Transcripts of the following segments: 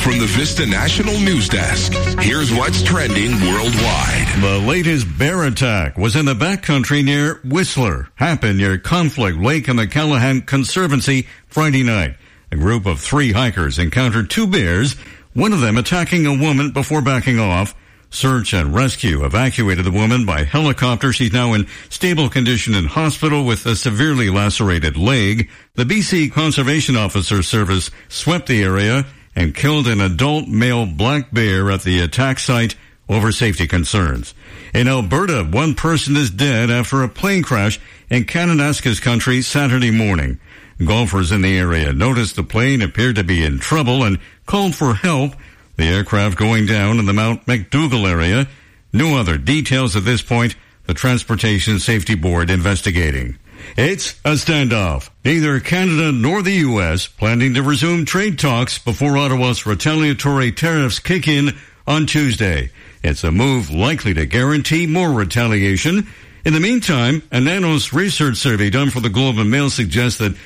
from the Vista National News Desk, here's what's trending worldwide. The latest bear attack was in the backcountry near Whistler. Happened near Conflict Lake in the Callahan Conservancy Friday night. A group of 3 hikers encountered 2 bears, one of them attacking a woman before backing off. Search and rescue evacuated the woman by helicopter. She's now in stable condition in hospital with a severely lacerated leg. The BC Conservation Officer Service swept the area and killed an adult male black bear at the attack site over safety concerns. In Alberta, 1 person is dead after a plane crash in Kananaskis country Saturday morning. Golfers in the area noticed the plane appeared to be in trouble and called for help. The aircraft going down in the Mount McDougall area. No other details at this point. The Transportation Safety Board investigating. It's a standoff. Neither Canada nor the U.S. planning to resume trade talks before Ottawa's retaliatory tariffs kick in on Tuesday. It's a move likely to guarantee more retaliation. In the meantime, a Nanos research survey done for the Globe and Mail suggests that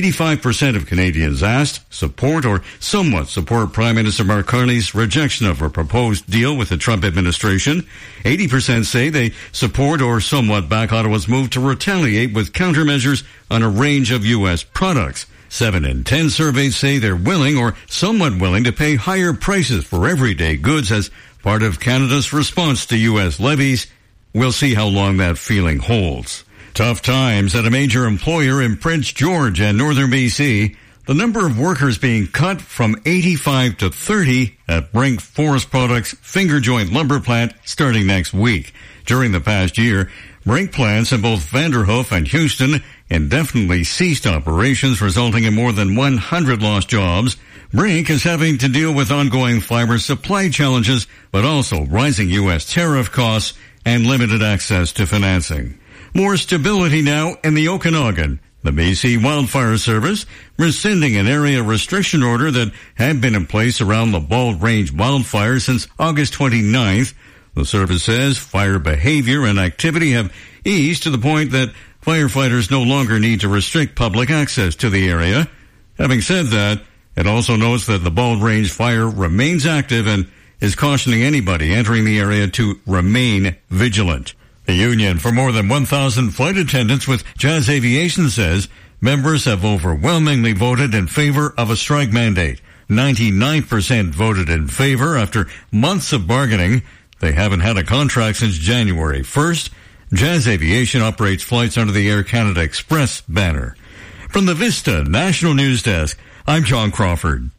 85% of Canadians asked support or somewhat support Prime Minister Mark Carney's rejection of a proposed deal with the Trump administration. 80% say they support or somewhat back Ottawa's move to retaliate with countermeasures on a range of U.S. products. 7 in 10 surveys say they're willing or somewhat willing to pay higher prices for everyday goods as part of Canada's response to U.S. levies. We'll see how long that feeling holds. Tough times at a major employer in Prince George and northern BC. The number of workers being cut from 85 to 30 at Brink Forest Products finger joint lumber plant starting next week. During the past year, Brink plants in both Vanderhoof and Houston indefinitely ceased operations, resulting in more than 100 lost jobs. Brink is having to deal with ongoing fiber supply challenges, but also rising U.S. tariff costs and limited access to financing. More stability now in the Okanagan. The BC Wildfire Service rescinding an area restriction order that had been in place around the Bald Range wildfire since August 29th. The service says fire behavior and activity have eased to the point that firefighters no longer need to restrict public access to the area. Having said that, it also notes that the Bald Range fire remains active and is cautioning anybody entering the area to remain vigilant. The union for more than 1,000 flight attendants with Jazz Aviation says members have overwhelmingly voted in favor of a strike mandate. 99% voted in favor after months of bargaining. They haven't had a contract since January 1st. Jazz Aviation operates flights under the Air Canada Express banner. From the Vista National News Desk, I'm John Crawford.